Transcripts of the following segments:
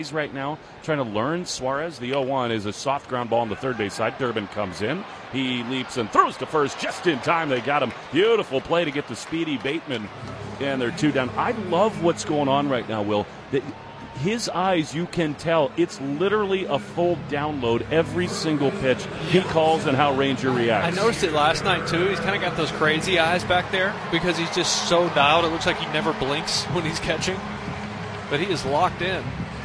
right now, trying to learn Suarez. The 0-1 is a soft ground ball on the third base side. Durbin comes in. He leaps and throws to first just in time. They got him. Beautiful play to get to Speedy Bateman. And they're 2 down. I love what's going on right now, Will. His eyes, you can tell, it's literally a full download every single pitch he calls and how Ranger reacts. I noticed it last night, too. He's kind of got those crazy eyes back there because he's just so dialed. It looks like he never blinks when he's catching. But he is locked in.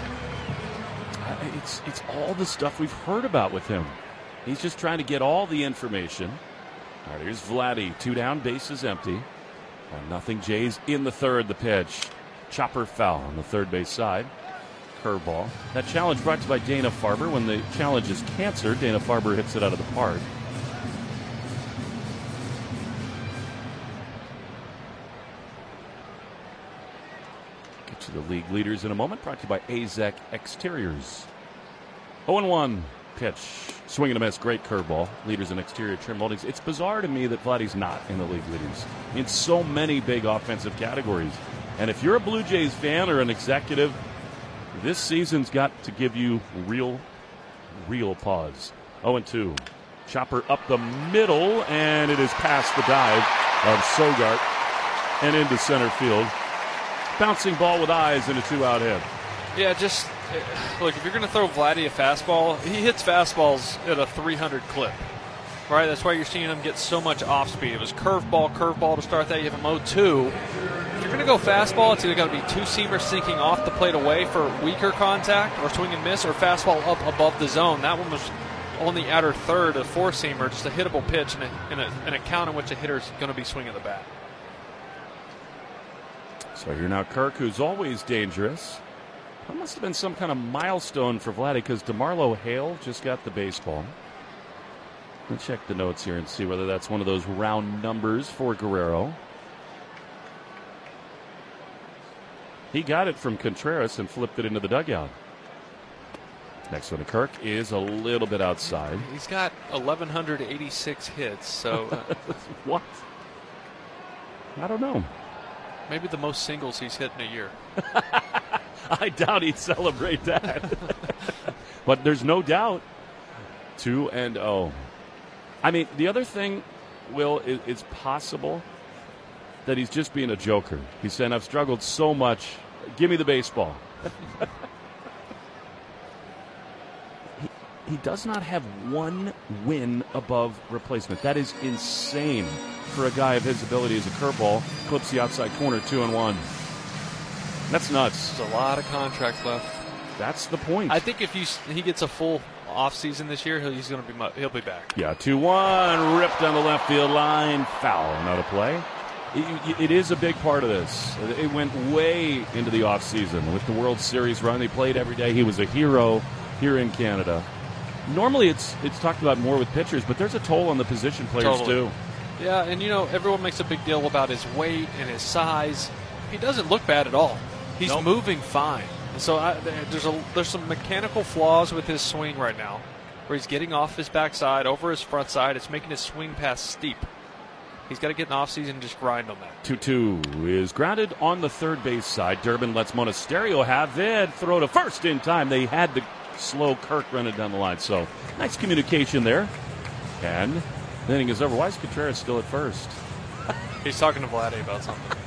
It's all the stuff we've heard about with him. He's just trying to get all the information. All right, here's Vladdy. 2 down, bases empty. 1-0 Jays in the third. The pitch. Chopper foul on the third base side. Curveball. That challenge brought to you by Dana Farber. When the challenge is cancer, Dana Farber hits it out of the park. Get to the league leaders in a moment. Brought to you by AZEK Exteriors. 0-1 pitch. Swing and a miss. Great curveball. Leaders in exterior trim moldings. It's bizarre to me that Vladdy's not in the league leaders in so many big offensive categories. And if you're a Blue Jays fan or an executive, this season's got to give you real pause. 0-2. Chopper up the middle, and it is past the dive of Sogart and into center field. Bouncing ball with eyes and a 2-out hit. Yeah, just look, if you're going to throw Vladdy a fastball, he hits fastballs at a 300 clip. Right? That's why you're seeing him get so much off speed. It was curveball to start that. You have him 0-2. If you're going to go fastball, it's either going to be two-seamer sinking off the plate away for weaker contact or swing and miss, or fastball up above the zone. That one was on the outer third, a four-seamer, just a hittable pitch in a count in which a hitter's going to be swinging the bat. So here now Kirk, who's always dangerous. That must have been some kind of milestone for Vladdy because DeMarlo Hale just got the baseball. Let's check the notes here and see whether that's one of those round numbers for Guerrero. He got it from Contreras and flipped it into the dugout. Next one to Kirk is a little bit outside. He's got 1,186 hits, so... What? I don't know. Maybe the most singles he's hit in a year. I doubt he'd celebrate that. But there's no doubt. 2-0. I mean, the other thing, Will, it's possible that he's just being a joker. He's saying, I've struggled so much. Give me the baseball. He does not have one win above replacement. That is insane for a guy of his ability as a curveball. Clips the outside corner, 2-1. That's nuts. There's a lot of contract left. That's the point. I think if he gets a full offseason this year, he'll be back. Yeah, 2-1, ripped down the left field line, foul, not a play. It is a big part of this. It went way into the offseason with the World Series run. They played every day. He was a hero here in Canada. Normally it's talked about more with pitchers, but there's a toll on the position players too. Yeah, and everyone makes a big deal about his weight and his size. He doesn't look bad at all. He's moving fine. So there's some mechanical flaws with his swing right now, where he's getting off his backside, over his front side. It's making his swing pass steep. He's got to get in off-season and just grind on that. 2-2 is grounded on the third base side. Durbin lets Monasterio have it. Throw to first in time. They had the slow Kirk run it down the line. So nice communication there. And the inning is over. Why is Contreras still at first? He's talking to Vladdy about something.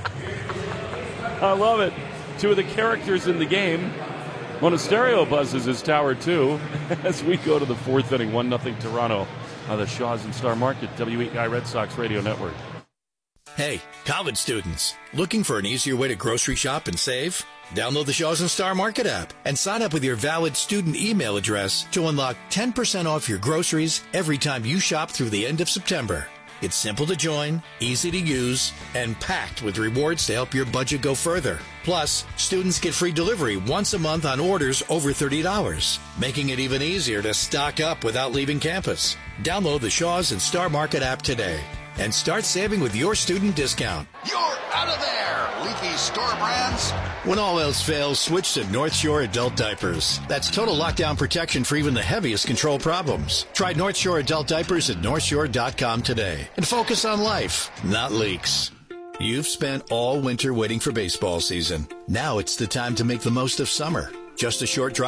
I love it. Two of the characters in the game. Monasterio buzzes his tower too as we go to the fourth inning. 1-0 Toronto on the Shaw's and Star Market, WEI Red Sox Radio Network. Hey, college students, looking for an easier way to grocery shop and save? Download the Shaw's and Star Market app and sign up with your valid student email address to unlock 10% off your groceries every time you shop through the end of September. It's simple to join, easy to use, and packed with rewards to help your budget go further. Plus, students get free delivery once a month on orders over $30, making it even easier to stock up without leaving campus. Download the Shaw's and Star Market app today and start saving with your student discount. You're out of there, leaky store brands. When all else fails, switch to North Shore Adult Diapers. That's total lockdown protection for even the heaviest control problems. Try North Shore Adult Diapers at NorthShore.com today and focus on life, not leaks. You've spent all winter waiting for baseball season. Now it's the time to make the most of summer. Just a short drive